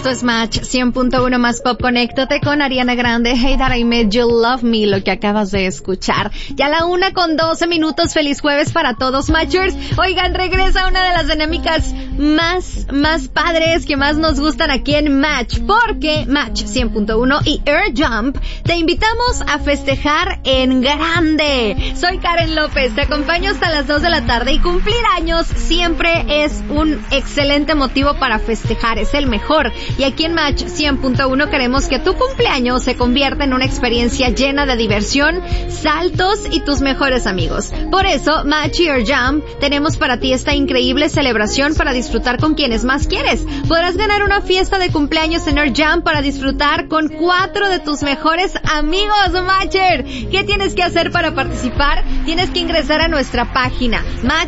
Esto es Match 100.1 más Pop. Conéctate con Ariana Grande. Hey That I Made You Love Me, lo que acabas de escuchar. Ya la 1:12. Feliz jueves para todos, Matchers. Oigan, regresa una de las dinámicas más padres que más nos gustan aquí en Match, porque Match 100.1 y Air Jump te invitamos a festejar en grande. Soy Karen López, te acompaño hasta las 2 de la tarde y cumplir años siempre es un excelente motivo para festejar, es el mejor. Y aquí en Match 100.1 queremos que tu cumpleaños se convierta en una experiencia llena de diversión, saltos y tus mejores amigos. Por eso, Match y Air Jump tenemos para ti esta increíble celebración para disfrutar con quienes más quieres. Podrás ganar una fiesta de cumpleaños en Air Jump para disfrutar con 4 de tus mejores amigos, Matcher. ¿Qué tienes que hacer para participar? Tienes que ingresar a nuestra página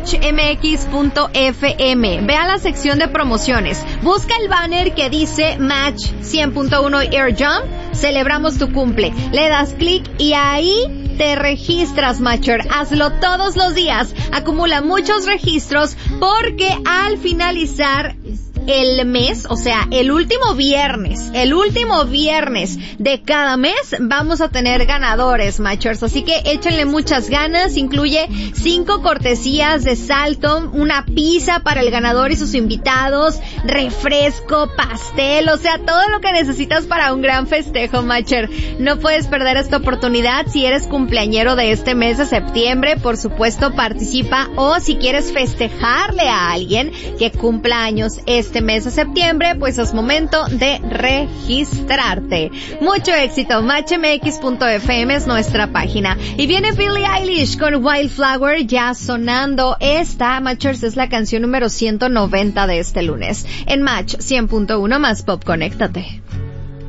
matchmx.fm. Ve a la sección de promociones. Busca el banner que dice Match 100.1 Air Jump. Celebramos tu cumple. Le das clic y ahí te registras, Matcher. Hazlo todos los días. Acumula muchos registros porque al finalizar el mes, o sea, el último viernes de cada mes vamos a tener ganadores, Matchers, así que échenle muchas ganas. Incluye 5 cortesías de salto, una pizza para el ganador y sus invitados, refresco, pastel, o sea, todo lo que necesitas para un gran festejo, Matcher. No puedes perder esta oportunidad. Si eres cumpleañero de este mes de septiembre, por supuesto participa, o si quieres festejarle a alguien que cumpla años este mes de septiembre, pues es momento de registrarte. Mucho éxito. matchmx.fm es nuestra página. Y viene Billie Eilish con Wildflower ya sonando. Esta, Matchers, es la canción número 190 de este lunes. En Match 100.1 más Pop, conéctate.